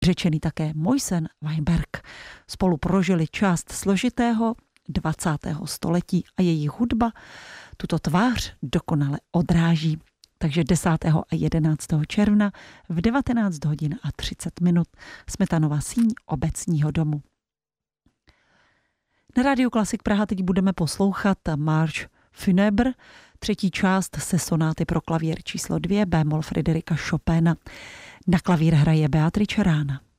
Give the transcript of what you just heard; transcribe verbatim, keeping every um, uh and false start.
řečený také Mojsen Weinberg. Spolu prožili část složitého dvacátého století a její hudba tuto tvář dokonale odráží. Takže desátého a jedenáctého června v devatenáct hodin a třicet minut Smetanova síň Obecního domu. Na Rádiu Klasik Praha teď budeme poslouchat Marche funèbre, třetí část se sonáty pro klavír číslo dvě bémol Frederika Chopina. Na klavír hraje Beatrice Rána.